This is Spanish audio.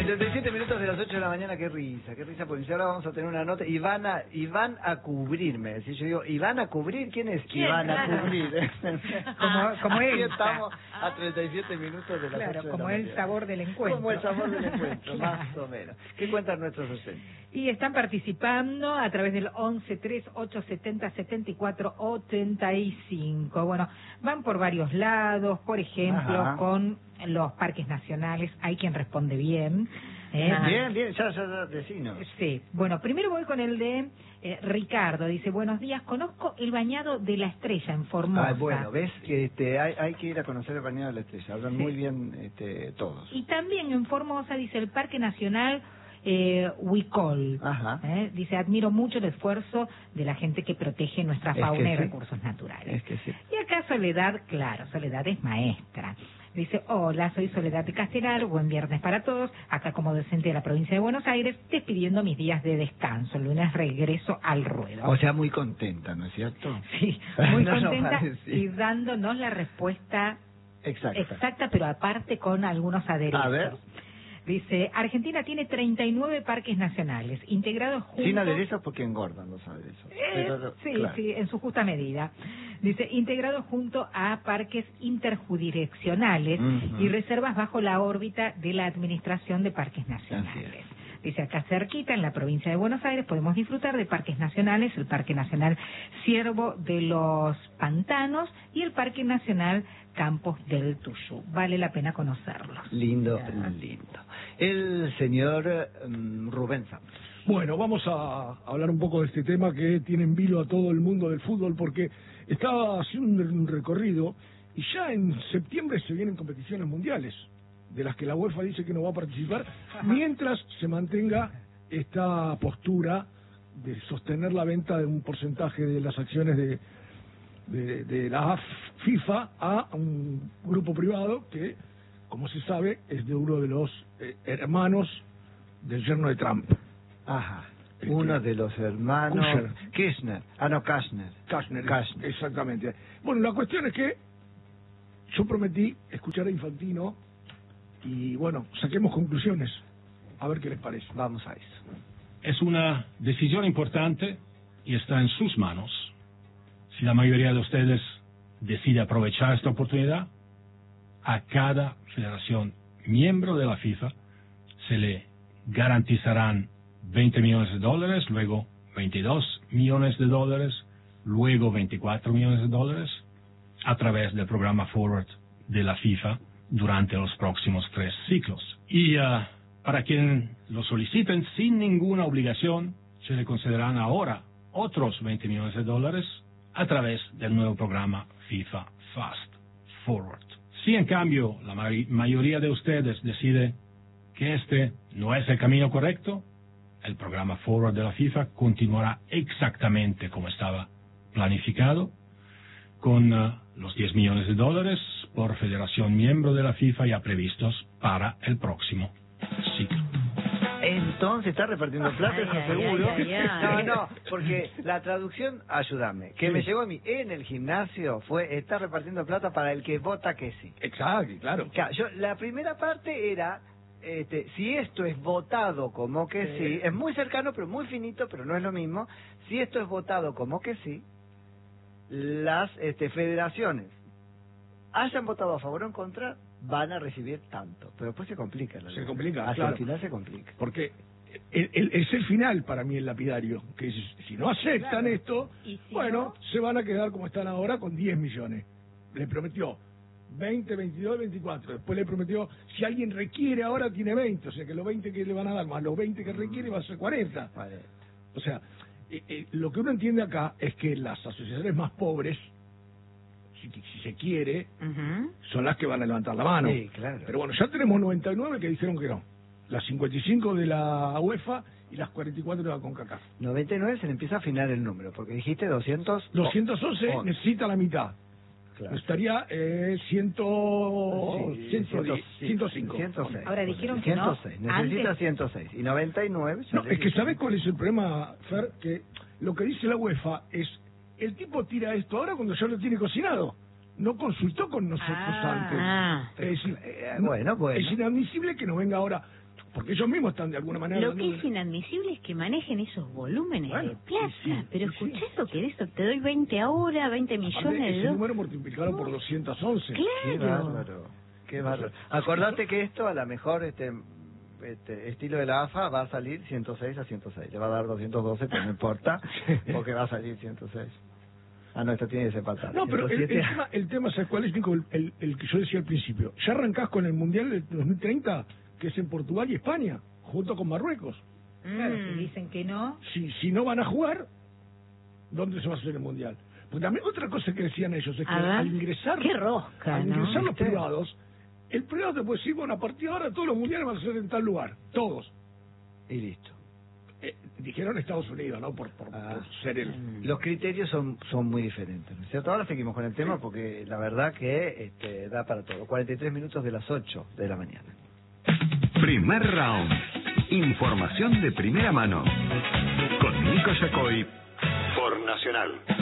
57 minutos de las 8 de la mañana, qué risa, porque ahora vamos a tener una nota, y van a cubrirme, si yo digo, ¿y van a cubrir? ¿Quién es? ¿Quién? Van a cubrir. como Aquí él. estamos a 37 minutos de las 8 de la mañana. Como el sabor del encuentro. Como el sabor del encuentro, Claro. más o menos. ¿Qué cuentan nuestros docentes? Y están participando a través del 1138707485. Bueno, van por varios lados, por ejemplo, Ajá. con los parques nacionales. Hay quien responde bien. Bien, ya, decinos. Sí, bueno, primero voy con el de Ricardo. Dice, buenos días, conozco el bañado de la Estrella en Formosa. Bueno, ves que hay que ir a conocer el bañado de la Estrella, hablan muy bien todos. Y también en Formosa, dice, el Parque Nacional Huicol. Ajá. Dice, admiro mucho el esfuerzo de la gente que protege nuestra fauna y recursos naturales. Es que sí. Y acá Soledad, claro, Soledad es maestra. Dice, hola, soy Soledad de Castelar, buen viernes para todos, acá como docente de la provincia de Buenos Aires, despidiendo mis días de descanso, el lunes regreso al ruedo. O sea, muy contenta, ¿no es cierto? Sí, muy No, contenta sí. y dándonos la respuesta exacta, pero aparte con algunos aderezos. A ver. Dice, Argentina tiene 39 parques nacionales, integrados juntos... Sin aderezos porque engordan los aderezos. Sí, claro. sí, en su justa medida. Dice, integrados junto a parques interjurisdiccionales y reservas bajo la órbita de la Administración de Parques Nacionales. Dice, acá cerquita, en la provincia de Buenos Aires, podemos disfrutar de parques nacionales, el Parque Nacional Ciervo de los Pantanos y el Parque Nacional Campos del Tuyú. Vale la pena conocerlos. Lindo. El señor Rubén Santos. Bueno, vamos a hablar un poco de este tema que tiene en vilo a todo el mundo del fútbol, porque estaba haciendo un recorrido y ya en septiembre se vienen competiciones mundiales, de las que la UEFA dice que no va a participar, mientras se mantenga esta postura de sostener la venta de un porcentaje de las acciones de la FIFA a un grupo privado que, como se sabe, es de uno de los hermanos del yerno de Trump. Ajá. Uno de los hermanos... Kushner. Kashner. Exactamente. Bueno, la cuestión es que yo prometí escuchar a Infantino y, bueno, saquemos conclusiones. A ver qué les parece. Vamos a eso. Es una decisión importante y está en sus manos. Si la mayoría de ustedes decide aprovechar esta oportunidad, a cada federación miembro de la FIFA se le garantizarán $20 millones, luego $22 millones, luego $24 millones a través del programa Forward de la FIFA durante los próximos 3 ciclos. Y para quien lo soliciten sin ninguna obligación, se le concederán ahora otros $20 millones a través del nuevo programa FIFA Fast Forward. Si en cambio la mayoría de ustedes decide que este no es el camino correcto, el programa Forward de la FIFA continuará exactamente como estaba planificado, con los $10 millones por federación miembro de la FIFA ya previstos para el próximo ciclo. Entonces está repartiendo plata, eso seguro. No, porque la traducción, ayúdame, que me llegó a mí en el gimnasio fue, está repartiendo plata para el que vota que sí. Exacto, claro. La primera parte era, si esto es votado como que sí, es muy cercano, pero muy finito, pero no es lo mismo. Si esto es votado como que sí, las federaciones hayan votado a favor o en contra, van a recibir tanto. Pero después se complica. Se complica, hasta claro. el final se complica. Porque es el final para mí el lapidario, que si no aceptan esto, bueno, se van a quedar como están ahora con 10 millones. Le prometió 20, 22, 24. Después le prometió, si alguien requiere ahora tiene 20, o sea que los 20 que le van a dar más los 20 que requiere va a ser 40. O sea, lo que uno entiende acá es que las asociaciones más pobres, si se quiere, son las que van a levantar la mano. Sí, claro. Pero bueno, ya tenemos 99 que dijeron que no. Las 55 de la UEFA y las 44 de la CONCACAF. 99 se le empieza a afinar el número, porque dijiste 200... 211 necesita la mitad. Claro. Estaría 105. 106. Ahora dijeron que 106. no. Necesita Antes... 106. Y 99... No, es que ¿sabes cuál es el problema, Fer? Que lo que dice la UEFA es, el tipo tira esto ahora cuando ya lo tiene cocinado. No consultó con nosotros antes. Es decir, bueno. es inadmisible que nos venga ahora. porque ellos mismos están de alguna manera... Lo que es inadmisible es que manejen esos volúmenes de plata. sí, pero escuchá lo que es eso, te doy 20 ahora, 20 millones Aparte, de ese dólares. número multiplicado por 211. Qué Claro. bárbaro, qué bárbaro. Acordate que esto a la mejor estilo de la AFA va a salir 106 a 106. Le va a dar 212, pero no importa, porque va a salir 106. Ah, no, esto tiene que ser fatal. No, pero 107. el tema, ¿sabes cuál es, Nico? El que yo decía al principio. Ya arrancás con el Mundial del 2030, que es en Portugal y España, junto con Marruecos. Claro, si dicen que no. Si no van a jugar, ¿dónde se va a hacer el Mundial? Porque también otra cosa que decían ellos es que al ingresar... Qué rosca, al ¿no? ingresar los privados, el privado te puede decir, bueno, a partir de ahora todos los mundiales van a ser en tal lugar. Todos. Y listo. Dijeron Estados Unidos, ¿no? Por ser el... Los criterios son muy diferentes, ¿no es cierto? Ahora seguimos con el tema porque la verdad que da para todo. 43 minutos de las 8 de la mañana. Primer round. Información de primera mano. Con Nico Yacoy por Nacional.